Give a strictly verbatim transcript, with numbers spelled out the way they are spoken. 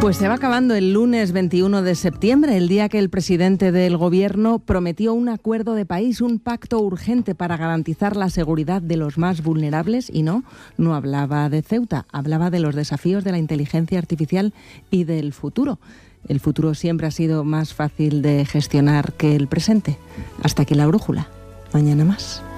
Pues se va acabando el lunes veintiuno de septiembre, el día que el presidente del Gobierno prometió un acuerdo de país, un pacto urgente para garantizar la seguridad de los más vulnerables y no, no hablaba de Ceuta, hablaba de los desafíos de la inteligencia artificial y del futuro. El futuro siempre ha sido más fácil de gestionar que el presente. Hasta aquí la brújula. Mañana más.